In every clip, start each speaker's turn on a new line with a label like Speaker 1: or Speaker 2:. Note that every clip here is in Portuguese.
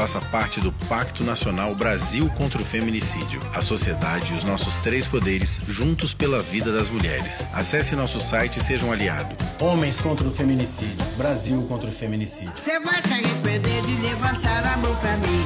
Speaker 1: faça parte do Pacto Nacional Brasil contra o Feminicídio. A sociedade e os nossos 3 poderes juntos pela vida das mulheres. Acesse nosso site e seja um aliado.
Speaker 2: Homens contra o feminicídio. Brasil contra o feminicídio.
Speaker 3: Você vai se arrepender de levantar a mão pra mim.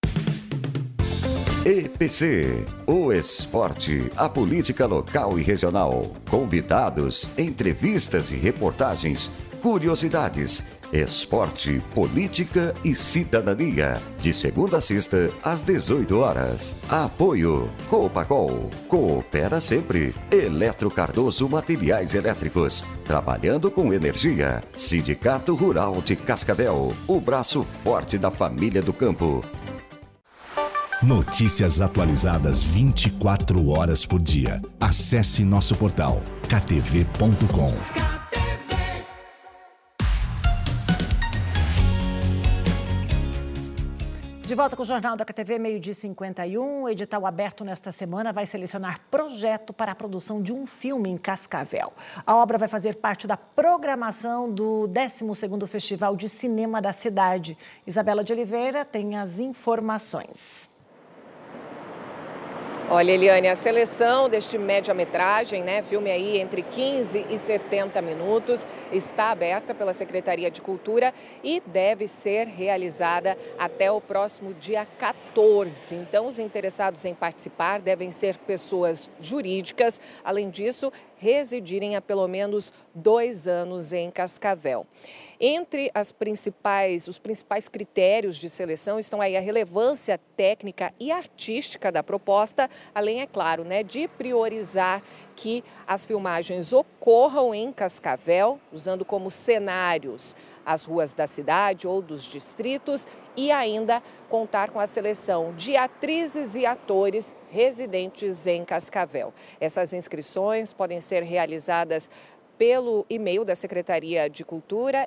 Speaker 4: EPC, o esporte, a política local e regional. Convidados, entrevistas e reportagens, curiosidades, esporte, política e cidadania. De segunda a sexta, às 18 horas. Apoio Copacol. Coopera sempre. Eletro Cardoso Materiais Elétricos. Trabalhando com energia. Sindicato Rural de Cascavel. O braço forte da família do campo.
Speaker 5: Notícias atualizadas 24 horas por dia. Acesse nosso portal ktv.com.
Speaker 6: De volta com o Jornal da KTV, 12h51. O edital aberto nesta semana vai selecionar projeto para a produção de um filme em Cascavel. A obra vai fazer parte da programação do 12º Festival de Cinema da cidade. Isabela de Oliveira tem as informações.
Speaker 7: Olha, Eliane, a seleção deste média-metragem, filme aí entre 15 e 70 minutos, está aberta pela Secretaria de Cultura e deve ser realizada até o próximo dia 14. Então, os interessados em participar devem ser pessoas jurídicas, além disso, residirem há pelo menos 2 anos em Cascavel. Entre os principais critérios de seleção estão aí a relevância técnica e artística da proposta, além, é claro, de priorizar que as filmagens ocorram em Cascavel, usando como cenários as ruas da cidade ou dos distritos e ainda contar com a seleção de atrizes e atores residentes em Cascavel. Essas inscrições podem ser realizadas pelo e-mail da Secretaria de Cultura,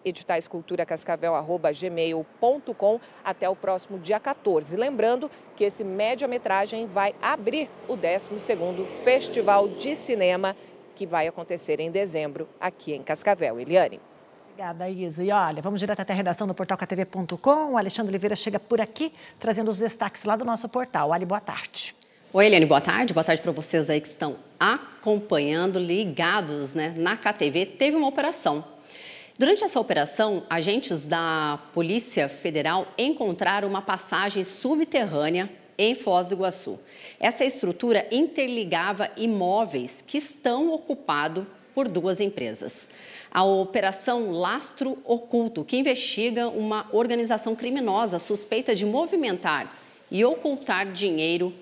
Speaker 7: editaisculturacascavel@gmail.com, até o próximo dia 14. Lembrando que esse média-metragem vai abrir o 12º Festival de Cinema, que vai acontecer em dezembro aqui em Cascavel. Eliane.
Speaker 6: Obrigada, Isa. E olha, vamos direto até a redação do portal ktv.com. O Alexandre Oliveira chega por aqui, trazendo os destaques lá do nosso portal. Ali, boa tarde.
Speaker 8: Oi, Eliane, boa tarde. Boa tarde para vocês aí que estão acompanhando, ligados na KTV. Teve uma operação. Durante essa operação, agentes da Polícia Federal encontraram uma passagem subterrânea em Foz do Iguaçu. Essa estrutura interligava imóveis que estão ocupados por 2 empresas. A Operação Lastro Oculto, que investiga uma organização criminosa suspeita de movimentar e ocultar dinheiro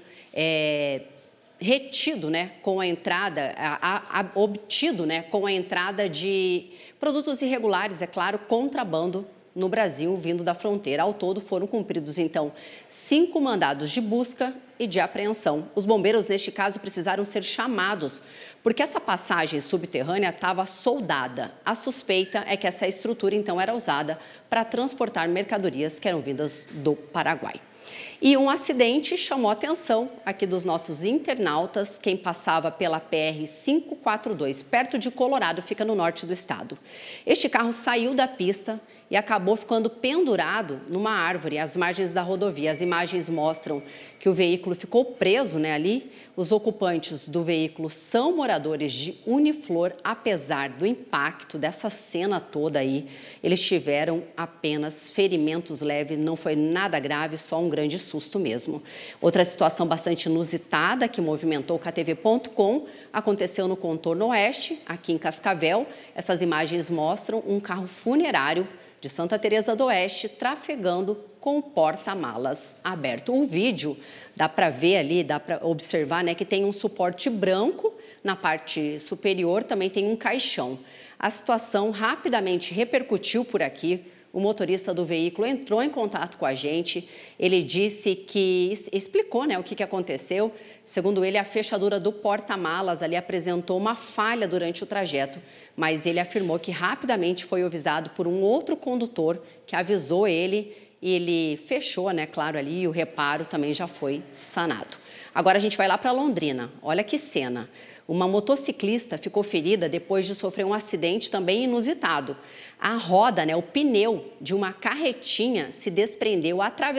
Speaker 8: retido, com a entrada, obtido, com a entrada de produtos irregulares, é claro, contrabando no Brasil, vindo da fronteira. Ao todo, foram cumpridos, então, 5 mandados de busca e de apreensão. Os bombeiros, neste caso, precisaram ser chamados, porque essa passagem subterrânea estava soldada. A suspeita é que essa estrutura, então, era usada para transportar mercadorias que eram vindas do Paraguai. E um acidente chamou a atenção aqui dos nossos internautas, quem passava pela PR-542, perto de Colorado, fica no norte do estado. Este carro saiu da pista e acabou ficando pendurado numa árvore às margens da rodovia. As imagens mostram que o veículo ficou preso ali. Os ocupantes do veículo são moradores de Uniflor. Apesar do impacto dessa cena toda aí, eles tiveram apenas ferimentos leves, não foi nada grave, só um grande susto mesmo. Outra situação bastante inusitada que movimentou o ktv.com aconteceu no contorno oeste, aqui em Cascavel. Essas imagens mostram um carro funerário de Santa Teresa do Oeste trafegando com o porta-malas aberto. O vídeo dá para ver ali, dá para observar, que tem um suporte branco na parte superior, também tem um caixão. A situação rapidamente repercutiu por aqui. O motorista do veículo entrou em contato com a gente, ele disse que, explicou o que aconteceu. Segundo ele, a fechadura do porta-malas ali apresentou uma falha durante o trajeto, mas ele afirmou que rapidamente foi avisado por um outro condutor que avisou ele e ele fechou, claro, ali, e o reparo também já foi sanado. Agora a gente vai lá para Londrina, olha que cena. Uma motociclista ficou ferida depois de sofrer um acidente também inusitado. A roda, o pneu de uma carretinha se desprendeu, atravessou